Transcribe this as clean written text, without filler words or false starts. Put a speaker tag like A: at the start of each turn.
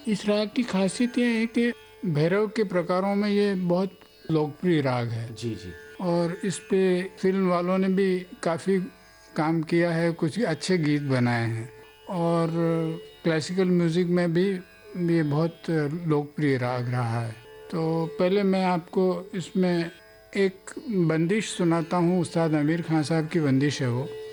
A: इस राग की खासियत ये है कि भैरव के प्रकारों में ये बहुत लोकप्रिय राग है।
B: जी जी।
A: और इस पे फिल्म वालों ने भी काफ़ी काम किया है, कुछ अच्छे गीत बनाए हैं। और क्लासिकल म्यूज़िक में भी ये बहुत लोकप्रिय राग रहा है। तो पहले मैं आपको इसमें एक बंदिश सुनाता हूँ, उस्ताद आमिर खान साहब की बंदिश है वो।